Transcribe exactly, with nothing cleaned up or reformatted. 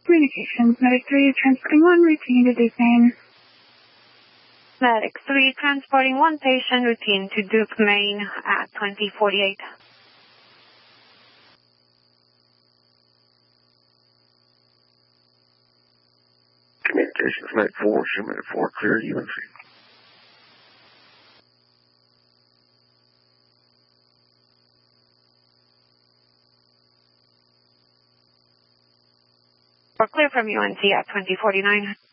Communications, Medic three, transporting one, routine to Duke, Maine. Medic three, transporting one patient, routine to Duke, Maine at twenty forty-eight. Communications, Medic four, show Medic four, clear U N C. We're clear from U N C at twenty forty-nine.